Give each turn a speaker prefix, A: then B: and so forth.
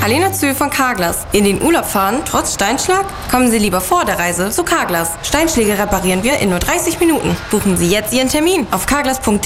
A: Alena Zühl von Carglass. In den Urlaub fahren, trotz Steinschlag? Kommen Sie lieber vor der Reise zu Carglass. Steinschläge reparieren wir in nur 30 Minuten. Buchen Sie jetzt Ihren Termin auf carglass.de.